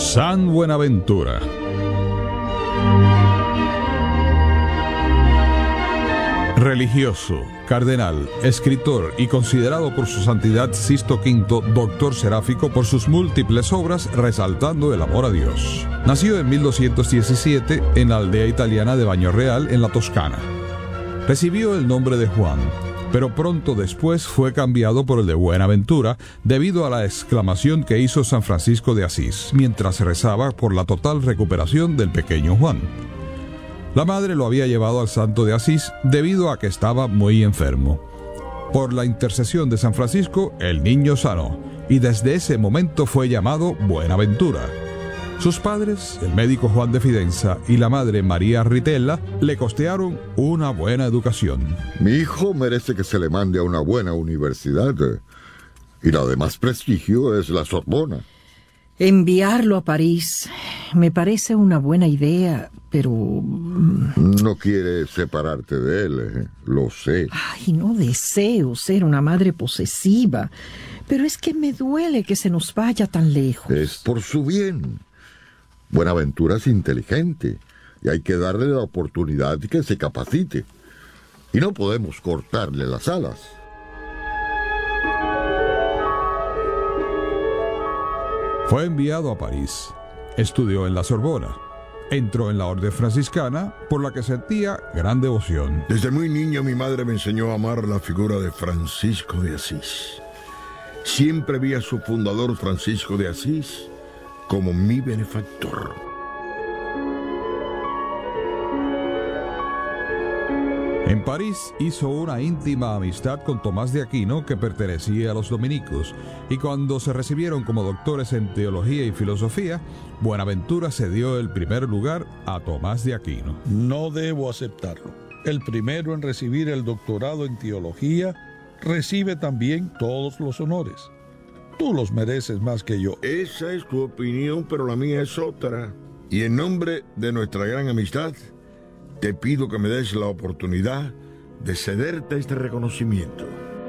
San Buenaventura. Religioso, cardenal, escritor y considerado por su santidad Sisto V, doctor seráfico por sus múltiples obras resaltando el amor a Dios. Nació en 1217 en la aldea italiana de Bañoreal, en la Toscana. Recibió el nombre de Juan, pero pronto después fue cambiado por el de Buenaventura debido a la exclamación que hizo San Francisco de Asís mientras rezaba por la total recuperación del pequeño Juan. La madre lo había llevado al santo de Asís debido a que estaba muy enfermo. Por la intercesión de San Francisco, el niño sanó y desde ese momento fue llamado Buenaventura. Sus padres, el médico Juan de Fidenza y la madre María Ritella, le costearon una buena educación. Mi hijo merece que se le mande a una buena universidad. Y la de más prestigio es la Sorbona. Enviarlo a París me parece una buena idea, pero... No quieres separarte de él, lo sé. Ay, no deseo ser una madre posesiva, pero es que me duele que se nos vaya tan lejos. Es por su bien. Buenaventura es inteligente y hay que darle la oportunidad de que se capacite. Y no podemos cortarle las alas. Fue enviado a París. Estudió en la Sorbona. Entró en la orden franciscana, por la que sentía gran devoción. Desde muy niño mi madre me enseñó a amar la figura de Francisco de Asís. Siempre vi a su fundador, Francisco de Asís, como mi benefactor. En París hizo una íntima amistad con Tomás de Aquino, que pertenecía a los dominicos, y cuando se recibieron como doctores en teología y filosofía, Buenaventura cedió el primer lugar a Tomás de Aquino. No debo aceptarlo. El primero en recibir el doctorado en teología recibe también todos los honores. Tú los mereces más que yo. Esa es tu opinión, pero la mía es otra. Y en nombre de nuestra gran amistad, te pido que me des la oportunidad de cederte este reconocimiento.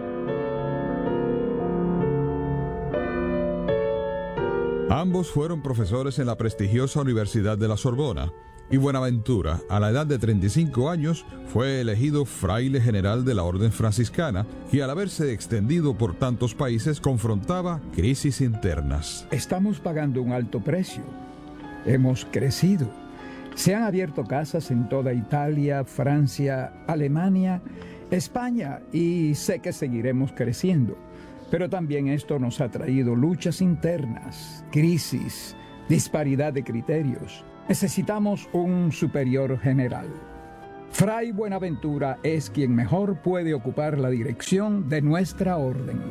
Ambos fueron profesores en la prestigiosa Universidad de la Sorbona, y Buenaventura, a la edad de 35 años, fue elegido fraile general de la Orden Franciscana, que al haberse extendido por tantos países confrontaba crisis internas. Estamos pagando un alto precio. Hemos crecido. Se han abierto casas en toda Italia, Francia, Alemania, España, y sé que seguiremos creciendo. Pero también esto nos ha traído luchas internas, crisis, disparidad de criterios. Necesitamos un superior general. Fray Buenaventura es quien mejor puede ocupar la dirección de nuestra orden.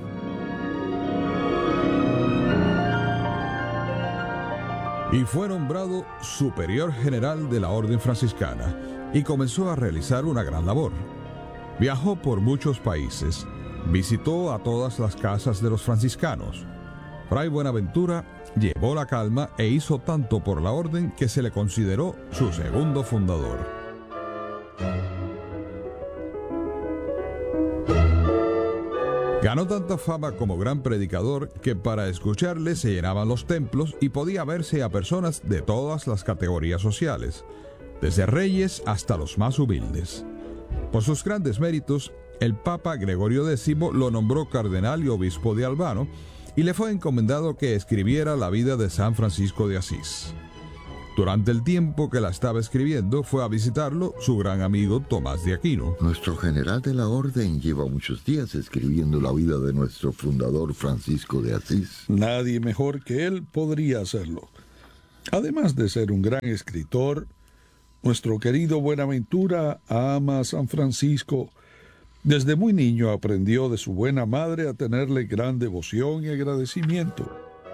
Y fue nombrado superior general de la Orden Franciscana y comenzó a realizar una gran labor. Viajó por muchos países, visitó a todas las casas de los franciscanos. Fray Buenaventura llevó la calma e hizo tanto por la orden que se le consideró su segundo fundador. Ganó tanta fama como gran predicador que para escucharle se llenaban los templos y podía verse a personas de todas las categorías sociales, desde reyes hasta los más humildes. Por sus grandes méritos, el Papa Gregorio X lo nombró cardenal y obispo de Albano y le fue encomendado que escribiera la vida de San Francisco de Asís. Durante el tiempo que la estaba escribiendo, fue a visitarlo su gran amigo Tomás de Aquino. Nuestro general de la orden lleva muchos días escribiendo la vida de nuestro fundador Francisco de Asís. Nadie mejor que él podría hacerlo. Además de ser un gran escritor, nuestro querido Buenaventura ama a San Francisco. Desde muy niño aprendió de su buena madre a tenerle gran devoción y agradecimiento.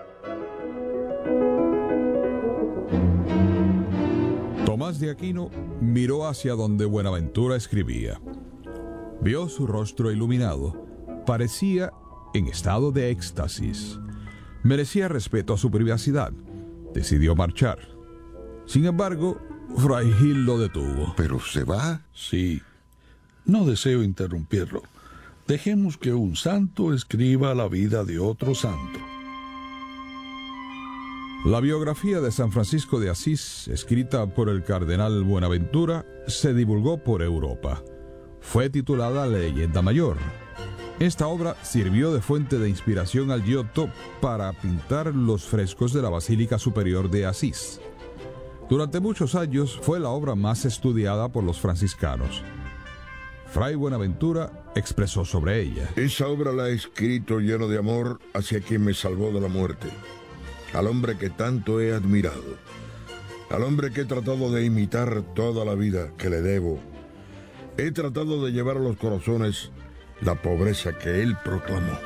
Tomás de Aquino miró hacia donde Buenaventura escribía. Vio su rostro iluminado. Parecía en estado de éxtasis. Merecía respeto a su privacidad. Decidió marchar. Sin embargo, Fray Gil lo detuvo. ¿Pero se va? Sí. No deseo interrumpirlo. Dejemos que un santo escriba la vida de otro santo. La biografía de San Francisco de Asís, escrita por el cardenal Buenaventura, se divulgó por Europa. Fue titulada Leyenda Mayor. Esta obra sirvió de fuente de inspiración al Giotto para pintar los frescos de la Basílica Superior de Asís. Durante muchos años fue la obra más estudiada por los franciscanos. Fray Buenaventura expresó sobre ella: Esa obra la he escrito lleno de amor hacia quien me salvó de la muerte, al hombre que tanto he admirado, al hombre que he tratado de imitar toda la vida que le debo. He tratado de llevar a los corazones la pobreza que él proclamó.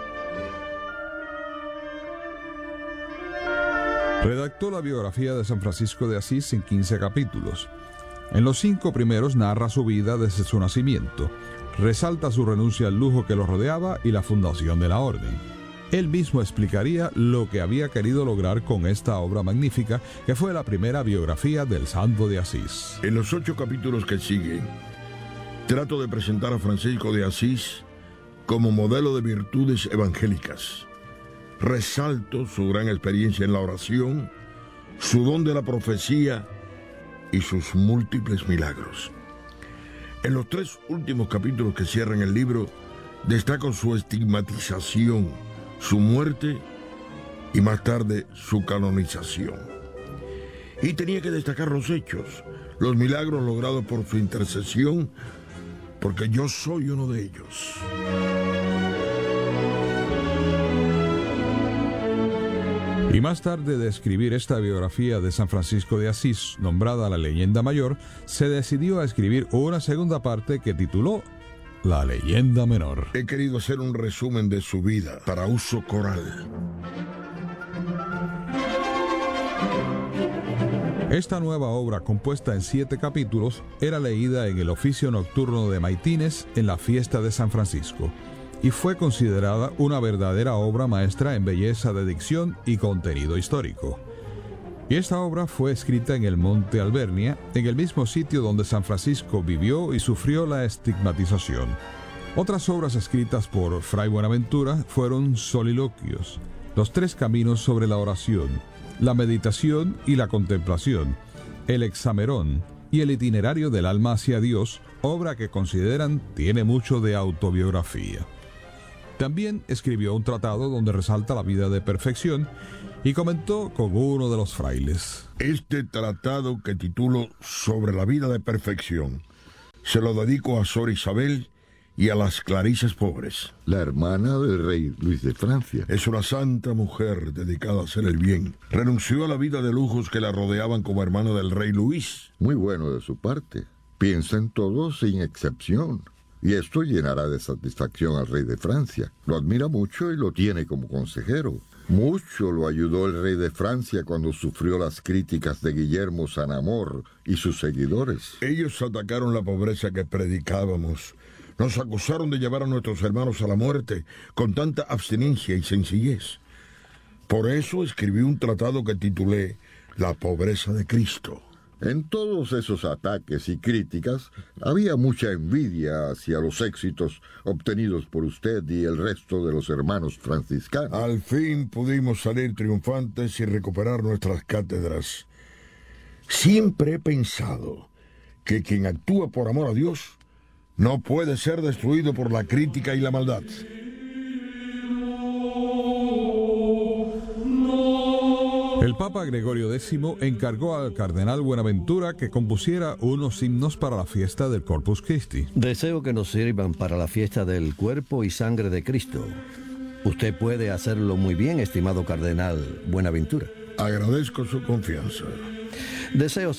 Redactó la biografía de San Francisco de Asís en 15 capítulos. En los 5 primeros narra su vida desde su nacimiento, resalta su renuncia al lujo que lo rodeaba y la fundación de la orden. Él mismo explicaría lo que había querido lograr con esta obra magnífica, que fue la primera biografía del Santo de Asís. En los 8 capítulos que siguen, trato de presentar a Francisco de Asís como modelo de virtudes evangélicas. Resalto su gran experiencia en la oración, su don de la profecía y sus múltiples milagros. En los 3 últimos capítulos que cierran el libro, destaco su estigmatización, su muerte y más tarde su canonización. Y tenía que destacar los hechos, los milagros logrados por su intercesión, porque yo soy uno de ellos. Y más tarde de escribir esta biografía de San Francisco de Asís, nombrada La Leyenda Mayor, se decidió a escribir una segunda parte que tituló La Leyenda Menor. He querido hacer un resumen de su vida para uso coral. Esta nueva obra, compuesta en 7 capítulos, era leída en el oficio nocturno de maitines en la fiesta de San Francisco, y fue considerada una verdadera obra maestra en belleza de dicción y contenido histórico. Y esta obra fue escrita en el Monte Albernia, en el mismo sitio donde San Francisco vivió y sufrió la estigmatización. Otras obras escritas por Fray Buenaventura fueron Soliloquios, Los 3 caminos sobre la oración, la meditación y la contemplación, el Hexamerón y el itinerario del alma hacia Dios, obra que consideran tiene mucho de autobiografía. También escribió un tratado donde resalta la vida de perfección y comentó con uno de los frailes: Este tratado, que titulo Sobre la vida de perfección, se lo dedico a Sor Isabel y a las Clarisas pobres. La hermana del rey Luis de Francia. Es una santa mujer dedicada a hacer el bien. Renunció a la vida de lujos que la rodeaban como hermana del rey Luis. Muy bueno de su parte. Piensa en todo sin excepción. Y esto llenará de satisfacción al rey de Francia. Lo admira mucho y lo tiene como consejero. Mucho lo ayudó el rey de Francia cuando sufrió las críticas de Guillermo Sanamor y sus seguidores. Ellos atacaron la pobreza que predicábamos. Nos acusaron de llevar a nuestros hermanos a la muerte con tanta abstinencia y sencillez. Por eso escribí un tratado que titulé La pobreza de Cristo. En todos esos ataques y críticas había mucha envidia hacia los éxitos obtenidos por usted y el resto de los hermanos franciscanos. Al fin pudimos salir triunfantes y recuperar nuestras cátedras. Siempre he pensado que quien actúa por amor a Dios no puede ser destruido por la crítica y la maldad. El Papa Gregorio X encargó al cardenal Buenaventura que compusiera unos himnos para la fiesta del Corpus Christi. Deseo que nos sirvan para la fiesta del cuerpo y sangre de Cristo. Usted puede hacerlo muy bien, estimado cardenal Buenaventura. Agradezco su confianza. Deseo